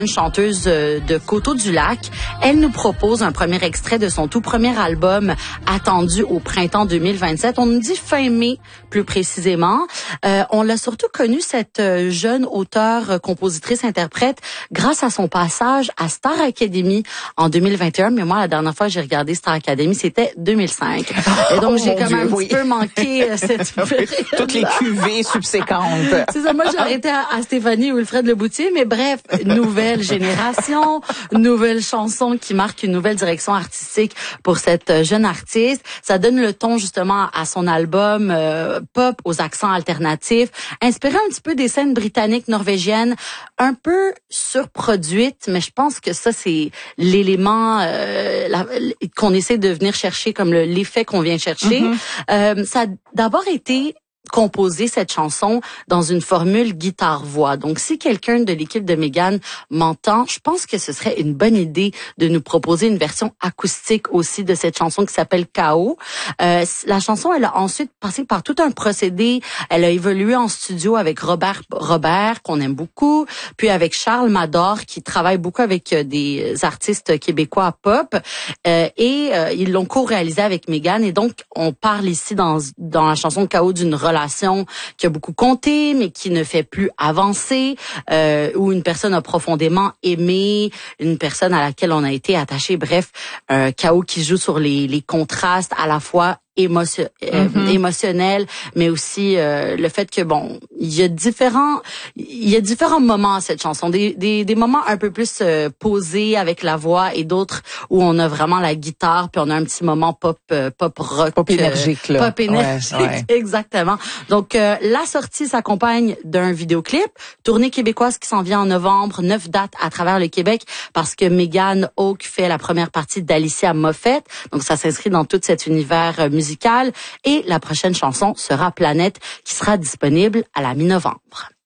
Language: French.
Une chanteuse de Coteau-du-Lac. Elle nous propose un premier extrait de son tout premier album attendu au printemps 2027. On nous dit fin mai, plus précisément. On l'a surtout connue, cette jeune auteure, compositrice, interprète, grâce à son passage à Star Academy en 2021. Mais moi, la dernière fois que j'ai regardé Star Academy, c'était 2005. Et donc, j'ai quand même un petit peu manqué cette période. Toutes les cuvées subséquentes. C'est ça, moi j'ai arrêté à Stéphanie Wilfred Leboutier, mais bref, nouvelle génération, nouvelle chanson qui marque une nouvelle direction artistique pour cette jeune artiste. Ça donne le ton justement à son album pop aux accents alternatifs, inspiré un petit peu des scènes britanniques, norvégiennes, un peu surproduites, mais je pense que ça c'est l'élément qu'on essaie de venir chercher, comme l'effet qu'on vient chercher. Ça a d'abord été composer cette chanson dans une formule guitare-voix. Donc, si quelqu'un de l'équipe de Mégane m'entend, je pense que ce serait une bonne idée de nous proposer une version acoustique aussi de cette chanson qui s'appelle K.O. La chanson, elle a ensuite passé par tout un procédé. Elle a évolué en studio avec Robert, qu'on aime beaucoup, puis avec Charles Mador, qui travaille beaucoup avec des artistes québécois pop, et ils l'ont co-réalisé avec Mégane. Et donc, on parle ici dans la chanson K.O. d'une relation qui a beaucoup compté, mais qui ne fait plus avancer, où une personne a profondément aimé, une personne à laquelle on a été attaché. Bref, un chaos qui joue sur les contrastes à la fois émotionnel, mais aussi le fait que bon, il y a différents moments à cette chanson, des moments un peu plus posés avec la voix et d'autres où on a vraiment la guitare, puis on a un petit moment pop rock, pop énergique là. Pop énergique, ouais. Exactement. Donc la sortie s'accompagne d'un vidéoclip, tournée québécoise qui s'en vient en novembre, 9 dates à travers le Québec, parce que Mégane Hawke fait la première partie d'Alicia Moffett, donc ça s'inscrit dans tout cet univers musical. Et la prochaine chanson sera Planète, qui sera disponible à la mi-novembre.